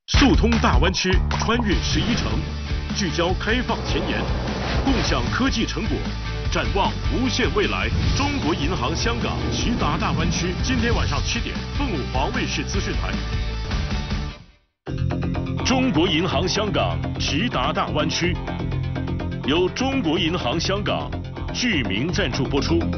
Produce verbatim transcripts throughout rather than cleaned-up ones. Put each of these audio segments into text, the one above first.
速通大湾区，穿越十一城，聚焦开放前沿，共享科技成果，展望无限未来。中国银行香港直达大湾区，今天晚上七点，凤凰卫视资讯台。中国银行香港直达大湾区，由中国银行香港剧名赞助播出。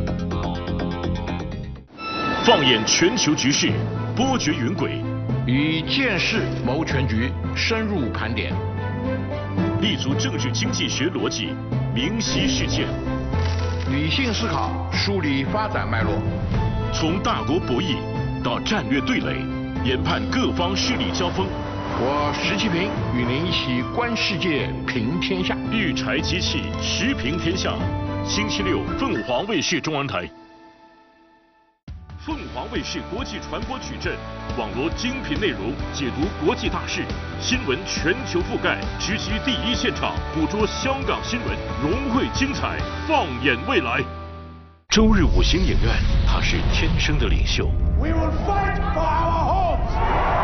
放眼全球局势，波谲云轨。 以见识谋全局，深入盘点， 立足政治经济学逻辑，明晰事件， 理性思考，梳理发展脉络， 从大国博弈到战略对垒，研判各方势力交锋。 我石其平与您一起观世界，评天下。 育才机器，时评天下。星期六，凤凰卫视中文台。 凤凰卫视国际传播矩阵，网罗精品内容，解读国际大事，新闻全球覆盖，直击第一现场，捕捉香港新闻，融汇精彩，放眼未来。周日五星影院，他是天生的领袖。 We will fight for our homes.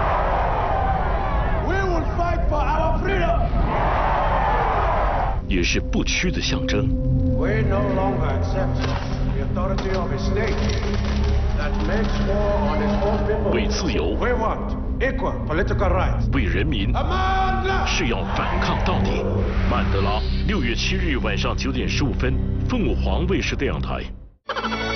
We will fight for our freedom. 也是不屈的象征。 We no longer accept the authority of a state. That makes war on its own people. 为自由， We want equal political rights. 为人民， Amanda! 是要反抗到底。曼德拉，六月七日晚上九点十五分，凤凰卫视电视台。